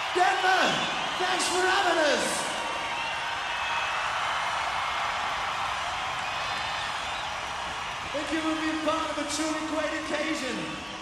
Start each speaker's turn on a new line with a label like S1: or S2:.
S1: Denver, thanks for having us. Thank you for being part of a truly great occasion.